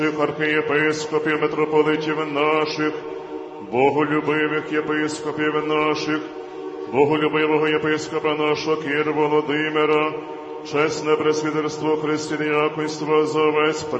архієпископів, митрополитів наших, боголюбивих єпископів наших, боголюбивого єпископа нашого Кир Володимира, чесне пресвітерство християнства за весь